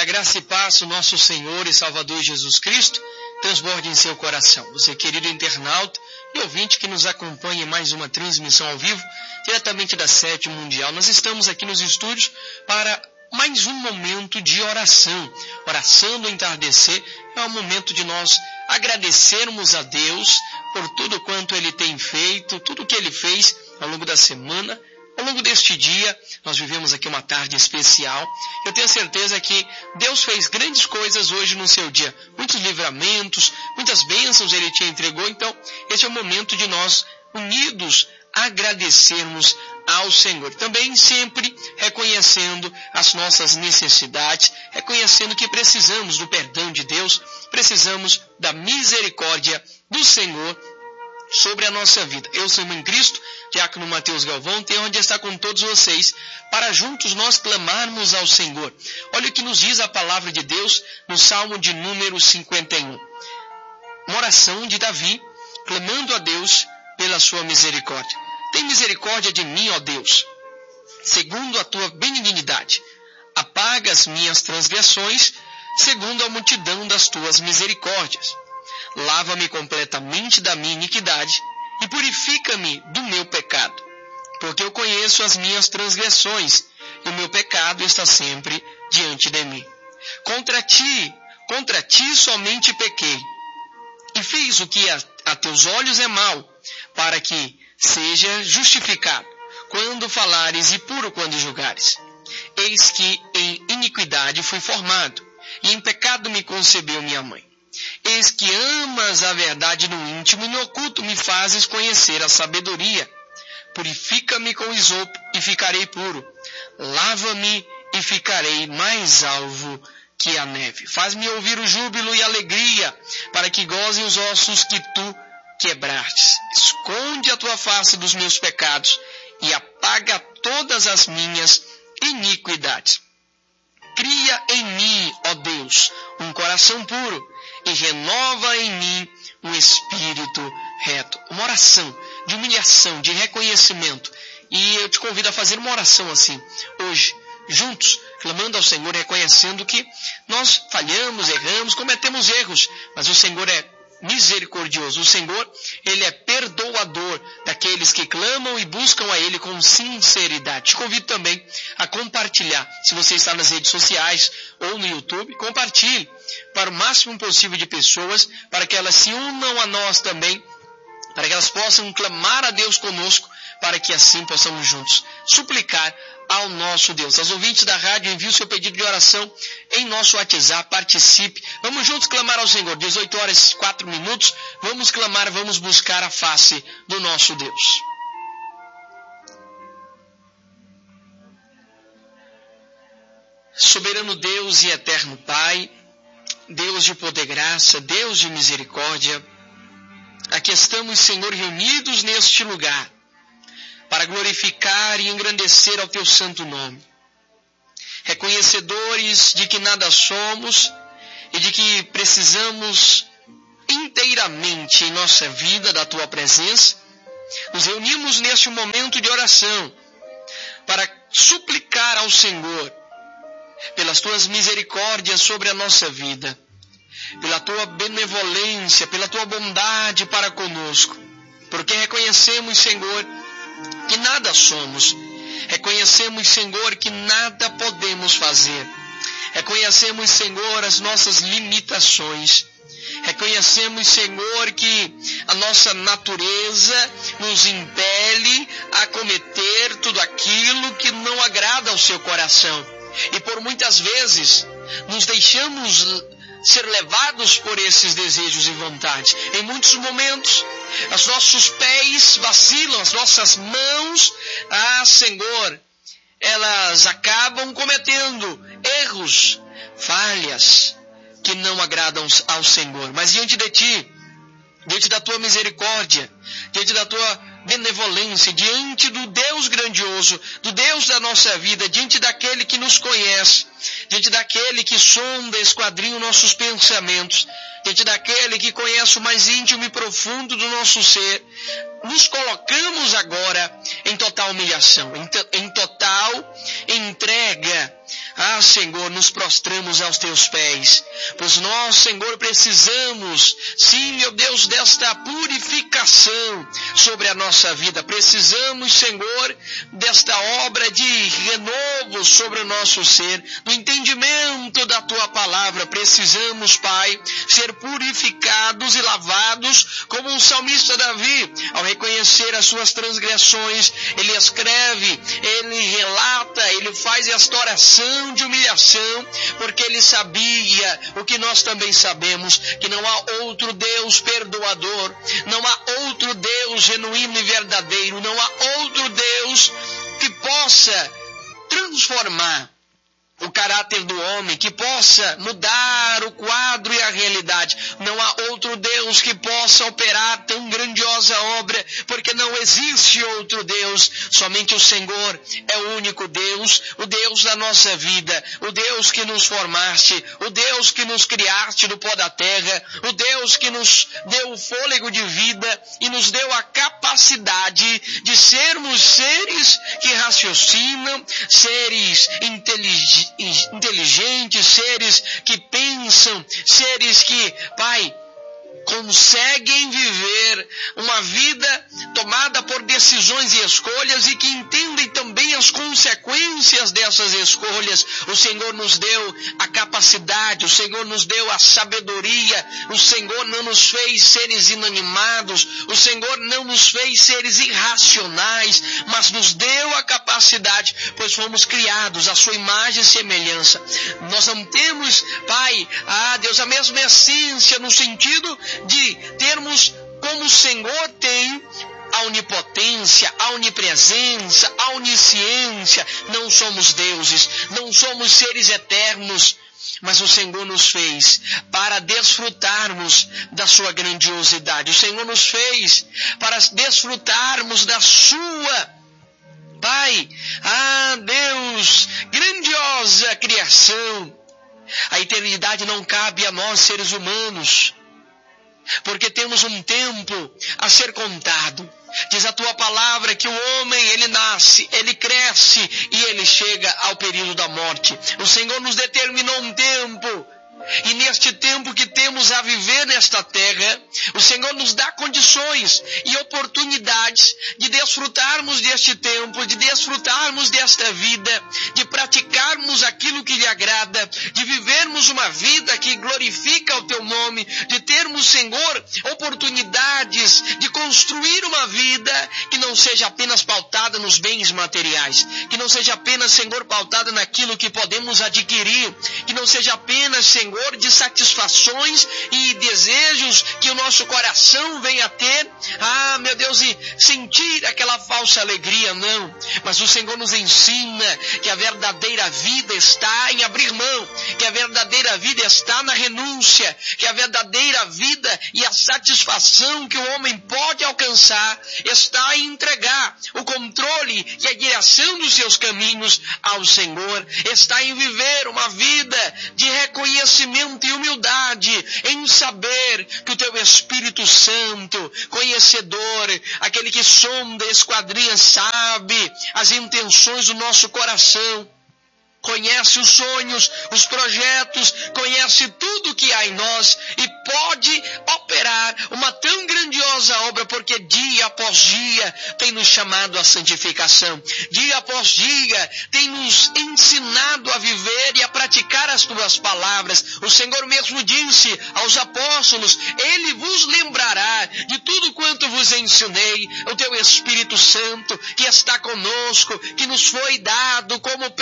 a graça e paz do nosso Senhor e Salvador Jesus Cristo transborde em seu coração. Você, querido internauta e ouvinte que nos acompanha em mais uma transmissão ao vivo, diretamente da Sete Mundial, nós estamos aqui nos estúdios para mais um momento de oração. Oração do entardecer é um momento de nós agradecermos a Deus por tudo quanto Ele tem feito, tudo que Ele fez ao longo da semana. Ao longo deste dia, nós vivemos aqui uma tarde especial. Eu tenho certeza que Deus fez grandes coisas hoje no seu dia. Muitos livramentos, muitas bênçãos Ele te entregou. Então, esse é o momento de nós, unidos, agradecermos ao Senhor. Também sempre reconhecendo as nossas necessidades, reconhecendo que precisamos do perdão de Deus, precisamos da misericórdia do Senhor sobre a nossa vida. Eu sou em Cristo, Diácono Mateus Galvão, tenho onde estar com todos vocês, para juntos nós clamarmos ao Senhor. Olha o que nos diz a palavra de Deus no Salmo de número 51. Uma oração de Davi, clamando a Deus pela sua misericórdia. Tem misericórdia de mim, ó Deus, segundo a tua benignidade. Apaga as minhas transgressões, segundo a multidão das tuas misericórdias. Lava-me completamente da minha iniquidade e purifica-me do meu pecado, porque eu conheço as minhas transgressões e o meu pecado está sempre diante de mim. Contra ti somente pequei e fiz o que a teus olhos é mal, para que seja justificado quando falares e puro quando julgares. Eis que em iniquidade fui formado e em pecado me concebeu minha mãe. Eis que amas a verdade no íntimo e no oculto me fazes conhecer a sabedoria. Purifica-me com isopo e ficarei puro. Lava-me e ficarei mais alvo que a neve. Faz-me ouvir o júbilo e a alegria, para que gozem os ossos que tu quebrastes. Esconde a tua face dos meus pecados e apaga todas as minhas iniquidades. Cria em mim, ó Deus, um coração puro e renova em mim um espírito reto. Uma oração de humilhação, de reconhecimento. E eu te convido a fazer uma oração assim, hoje, juntos, clamando ao Senhor, reconhecendo que nós falhamos, erramos, cometemos erros, mas o Senhor é misericordioso. O Senhor, Ele é perdoador daqueles que clamam e buscam a Ele com sinceridade. Te convido também a compartilhar. Se você está nas redes sociais ou no YouTube, compartilhe para o máximo possível de pessoas, para que elas se unam a nós também, para que elas possam clamar a Deus conosco, para que assim possamos juntos suplicar ao nosso Deus. Aos ouvintes da rádio, envie o seu pedido de oração em nosso WhatsApp, participe. Vamos juntos clamar ao Senhor. 18 horas e 4 minutos. Vamos clamar, vamos buscar a face do nosso Deus. Soberano Deus e eterno Pai, Deus de poder e graça, Deus de misericórdia, aqui estamos, Senhor, reunidos neste lugar, para glorificar e engrandecer ao Teu santo nome. Reconhecedores de que nada somos e de que precisamos inteiramente em nossa vida da Tua presença, nos reunimos neste momento de oração para suplicar ao Senhor pelas Tuas misericórdias sobre a nossa vida, pela Tua benevolência, pela Tua bondade para conosco, porque reconhecemos, Senhor, que nada somos. Reconhecemos, Senhor, que nada podemos fazer. Reconhecemos, Senhor, as nossas limitações. Reconhecemos, Senhor, que a nossa natureza nos impele a cometer tudo aquilo que não agrada ao Seu coração. E por muitas vezes nos deixamos ser levados por esses desejos e vontades. Em muitos momentos, os nossos pés vacilam, as nossas mãos, Senhor, elas acabam cometendo erros, falhas, que não agradam ao Senhor. Mas diante de Ti, diante da Tua misericórdia, diante da Tua benevolência, diante do Deus grandioso, do Deus da nossa vida, diante daquele que nos conhece, diante daquele que sonda, esquadrinha os nossos pensamentos, diante daquele que conhece o mais íntimo e profundo do nosso ser, nos colocamos agora em total humilhação, em total entrega nós, Senhor, nos prostramos aos teus pés, pois nós, Senhor, precisamos, sim, meu Deus, desta purificação sobre a nossa vida. Precisamos, Senhor, desta obra de renovo sobre o nosso ser, do entendimento da tua palavra. Precisamos, Pai, ser purificados e lavados, como o salmista Davi, ao reconhecer as suas transgressões, ele escreve, ele relata, ele faz esta oração de humilhação, porque ele sabia o que nós também sabemos, que não há outro Deus perdoador, não há outro Deus genuíno e verdadeiro, não há outro Deus que possa transformar o caráter do homem, que possa mudar o quadro e a realidade. Não há outro Deus que possa operar tão grandiosa obra, porque não existe outro Deus. Somente o Senhor é o único Deus, o Deus da nossa vida, o Deus que nos formaste, o Deus que nos criaste do pó da terra, o Deus que nos deu o fôlego de vida e nos deu a capacidade de sermos seres que raciocinam, seres inteligentes, seres que pensam, seres que, Pai, conseguem viver uma vida tomada por decisões e escolhas e que entendem também as consequências dessas escolhas. O Senhor nos deu a capacidade, o Senhor nos deu a sabedoria, o Senhor não nos fez seres inanimados, o Senhor não nos fez seres irracionais, mas nos deu a capacidade, pois fomos criados à sua imagem e semelhança. Nós não temos, Pai, Deus, a mesma essência no sentido de termos como o Senhor tem a onipotência, a onipresença, a onisciência. Não somos deuses, não somos seres eternos, mas o Senhor nos fez para desfrutarmos da sua grandiosidade. O Senhor nos fez para desfrutarmos da sua, Pai, Deus, grandiosa criação. A eternidade não cabe a nós, seres humanos, porque temos um tempo a ser contado. Diz a tua palavra que o homem, ele nasce, ele cresce e ele chega ao período da morte. O Senhor nos determinou um tempo, e neste tempo que temos a viver nesta terra, o Senhor nos dá condições e oportunidades de desfrutarmos deste tempo, de desfrutarmos desta vida, de praticarmos aquilo que lhe agrada, de vivermos uma vida que glorifica o teu nome, de termos, Senhor, oportunidades de construir uma vida que não seja apenas pautada nos bens materiais, que não seja apenas, Senhor, pautada naquilo que podemos adquirir, que não seja apenas, Senhor, de satisfações e desejos que o nosso coração venha a ter, meu Deus, e sentir aquela falsa alegria, não. Mas o Senhor nos ensina que a verdadeira vida está em abrir mão, que a verdadeira vida está na renúncia, que a verdadeira vida e a satisfação que o homem pode alcançar está em entregar o controle e a direção dos seus caminhos ao Senhor, está em viver uma vida de reconhecimento e humildade, em saber que o teu Espírito Santo, conhecedor, aquele que sonda, esquadrinha, sabe as intenções do nosso coração, conhece os sonhos, os projetos, conhece tudo que há em nós e pode operar uma tão grandiosa obra, porque dia após dia tem nos chamado à santificação. Dia após dia tem nos ensinado a viver e a praticar as tuas palavras. O Senhor mesmo disse aos apóstolos: Ele vos lembrará de tudo quanto vos ensinei. O teu Espírito Santo que está conosco, que nos foi dado como